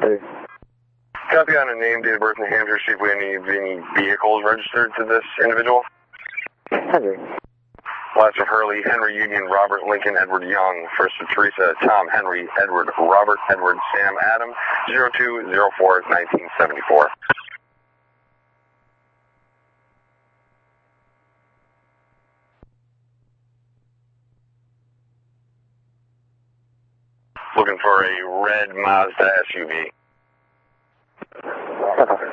Hey. Copy on a name, date of birth, New Hampshire. See if we have any vehicles registered to this individual. Henry. Last of Hurley, Henry Union, Robert Lincoln, Edward Young. First of Teresa, Tom Henry, Edward Robert, Edward Sam Adam, 0204-1974. Looking for a red Mazda SUV.